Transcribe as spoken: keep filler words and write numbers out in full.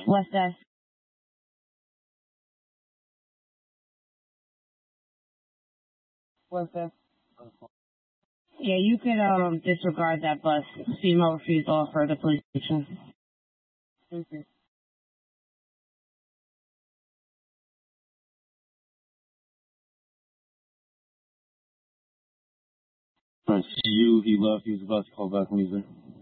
West Side. West Side. Yeah, you could um disregard that bus. Female refused to offer the police station. Okay. I see you. He left. He was about to call back when he's there.